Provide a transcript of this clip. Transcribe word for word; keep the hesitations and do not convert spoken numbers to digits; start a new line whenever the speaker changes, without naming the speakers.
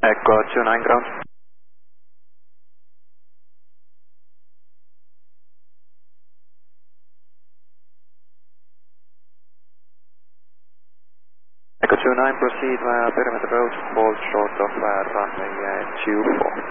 Echo two nine ground. Echo two nine, proceed via perimeter road, hold short of uh, runway uh, two four.